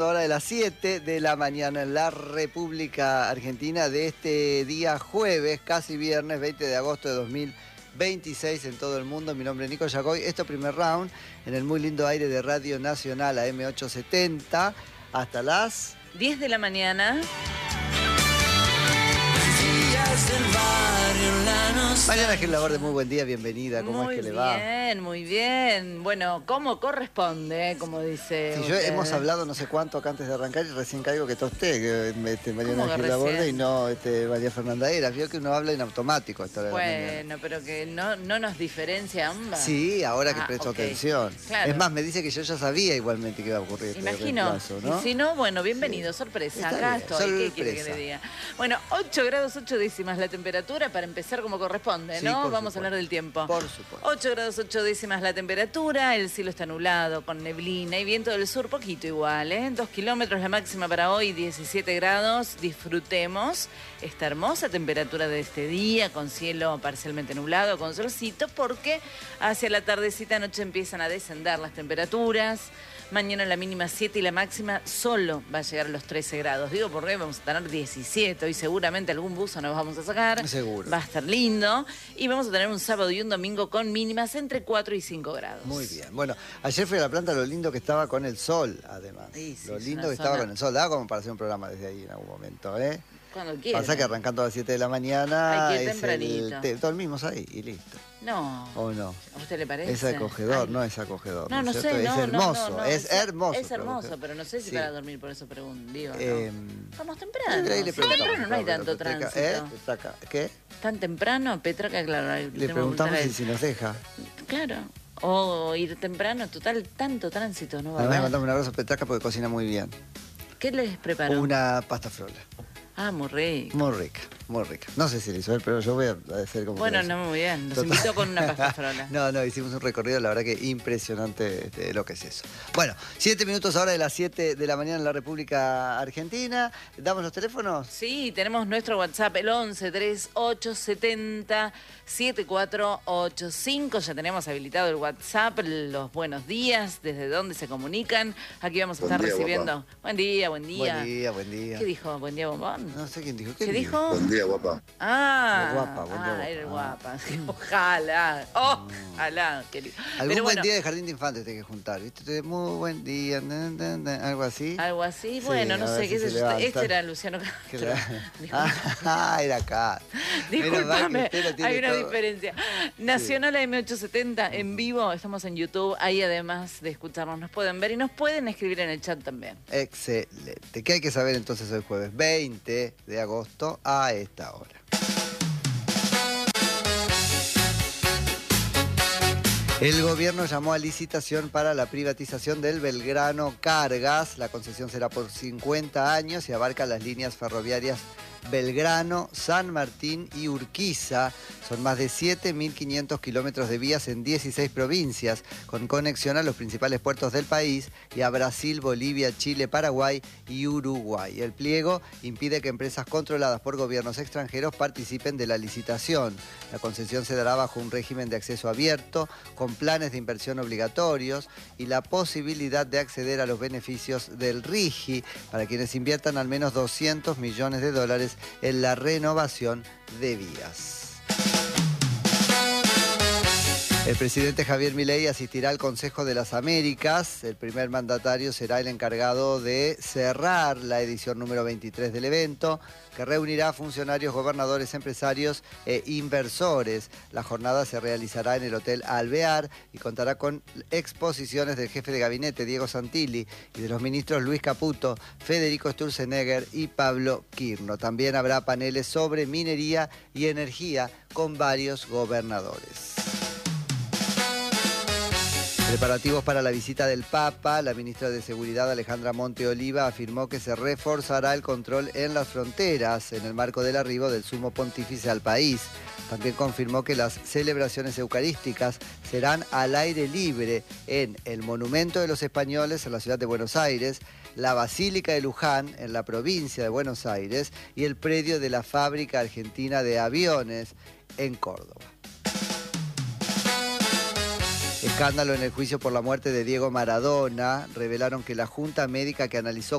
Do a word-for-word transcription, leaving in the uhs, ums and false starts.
Hora de las siete de la mañana en la República Argentina de este día jueves, casi viernes, veinte de agosto de dos mil veintiséis en todo el mundo. Mi nombre es Nico Yacoy. Esto primer round en el muy lindo aire de Radio Nacional A M ochocientos setenta hasta las diez de la mañana. Mariana Gil Laborde, muy buen día, bienvenida. ¿Cómo muy es que le va? Muy bien, muy bien. Bueno, ¿cómo corresponde? Como dice Sí, usted. yo hemos hablado no sé cuánto acá antes de arrancar y recién caigo que está usted, que, este, Mariana ¿Cómo que Gil Laborde recién? y no este, María Fernanda Eras. Vio que uno habla en automático a esta hora de la mañana. Bueno, pero que no, no nos diferencia ambas. Sí, ahora que Ah, presto okay. atención. Claro. Es más, me dice que yo ya sabía igualmente que iba a ocurrir este Imagino. reemplazo, ¿no? Y si no, bueno, bienvenido, Sí. sorpresa. Está Acá bien, estoy. sorpresa. ¿Qué quiere que le diga? Bueno, ocho grados ocho décimas la temperatura para empezar como corresponde, Sí, ¿no? por Vamos supuesto. a hablar del tiempo. Por supuesto. ocho grados ocho décimas la temperatura, el cielo está nublado con neblina y viento del sur poquito igual, ¿eh? Dos kilómetros la máxima para hoy, diecisiete grados. Disfrutemos esta hermosa temperatura de este día con cielo parcialmente nublado, con solcito, porque hacia la tardecita noche empiezan a descender las temperaturas. Mañana la mínima siete y la máxima solo va a llegar a los trece grados. Digo, porque hoy vamos a tener diecisiete. Hoy seguramente algún buzo nos vamos a sacar. Seguro. Va a estar lindo. Y vamos a tener un sábado y un domingo con mínimas entre cuatro y cinco grados. Muy bien. Bueno, ayer fui a la planta, lo lindo que estaba con el sol, además. Sí, sí, lo es lindo una que estaba zona- con el sol. Daba como para hacer un programa desde ahí en algún momento, ¿eh? Cuando quieran. Pasa que arrancando a las siete de la mañana Hay que ir es el, tempranito. te- todo el mismo ahí y listo. No. ¿O no? ¿A usted le parece? Es acogedor, Ay. no es acogedor. No, no es sé, cierto? no, Es no, hermoso, no, no, es hermoso. Es hermoso, pero- pero no sé si sí. para dormir por eso pregunto, digo, ¿no? Eh, Vamos temprano. Ahí le Sí, preguntamos, temprano no hay pero tanto Petraca, tránsito. ¿eh? Petraca, ¿qué? ¿Tan temprano? Petraca, claro. ahí Le tenemos que preguntamos preguntar a si, él. si nos deja. Claro. O ir temprano, total, tanto tránsito no va a Además, le haber. mandamos un abrazo a Petraca porque cocina muy bien. ¿Qué les preparó? Una pasta frola. Ah, muy rico. Muy rica, muy rica. No sé si le hizo él, pero yo voy a hacer como... Bueno, que lo no, hizo. muy bien. Nos Total. invitó con una pasta frola. No, no, hicimos un recorrido, la verdad que impresionante este, lo que es eso. Bueno, siete minutos ahora de las siete de la mañana en la República Argentina. ¿Damos los teléfonos? Sí, tenemos nuestro WhatsApp, el once treinta y ocho setenta setenta y cuatro ochenta y cinco. Ya tenemos habilitado el WhatsApp, los buenos días, desde dónde se comunican. Aquí vamos a Buen estar día, recibiendo. guapa. Buen día, buen día. Buen día, buen día. ¿Qué dijo? Buen día, bombón. No sé quién dijo. ¿Qué dijo? dijo? Buen día, guapa. Ah, Guapa, buen día, ah, eres guapa. guapa. Ojalá, ojalá, querido. Algún Pero buen bueno, día de Jardín de Infantes te hay que juntar, ¿viste? Muy buen día, na, na, na, algo así. algo así, Sí, bueno, no a sé ver qué si es se eso. levanta. Este era Luciano Que Castro. la- Disculpa. Ah, era acá. Menos mal que Disculpame, usted lo tiene hay una todo. diferencia. Nacional A M ochocientos setenta en vivo, estamos en YouTube, ahí además de escucharnos nos pueden ver y nos pueden escribir en el chat también. Excelente. ¿Qué hay que saber entonces hoy jueves veinte de agosto a esta hora? El gobierno llamó a licitación para la privatización del Belgrano Cargas. La concesión será por cincuenta años y abarca las líneas ferroviarias Belgrano, San Martín y Urquiza. Son más de siete mil quinientos kilómetros de vías en dieciséis provincias, con conexión a los principales puertos del país y a Brasil, Bolivia, Chile, Paraguay y Uruguay. El pliego impide que empresas controladas por gobiernos extranjeros participen de la licitación. La concesión se dará bajo un régimen de acceso abierto, con planes de inversión obligatorios y la posibilidad de acceder a los beneficios del RIGI para quienes inviertan al menos doscientos millones de dólares en la renovación de vías. El presidente Javier Milei asistirá al Consejo de las Américas. El primer mandatario será el encargado de cerrar la edición número veintitrés del evento, que reunirá a funcionarios, gobernadores, empresarios e inversores. La jornada se realizará en el Hotel Alvear y contará con exposiciones del jefe de gabinete, Diego Santilli, y de los ministros Luis Caputo, Federico Sturzenegger y Pablo Quirno. También habrá paneles sobre minería y energía con varios gobernadores. Preparativos para la visita del Papa. La ministra de Seguridad, Alejandra Monte Oliva, afirmó que se reforzará el control en las fronteras en el marco del arribo del sumo pontífice al país. También confirmó que las celebraciones eucarísticas serán al aire libre en el Monumento de los Españoles en la ciudad de Buenos Aires, la Basílica de Luján en la provincia de Buenos Aires y el predio de la Fábrica Argentina de Aviones en Córdoba. Escándalo en el juicio por la muerte de Diego Maradona. Revelaron que la Junta Médica que analizó